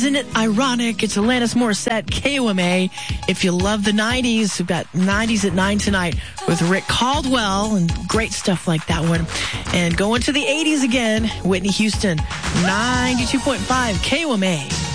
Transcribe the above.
Isn't it ironic? It's Alanis Morissette, KOMA. If you love the 90s, we've got 90s at 9 tonight with Rick Caldwell and great stuff like that one. And going to the 80s again, Whitney Houston, 92.5 KOMA.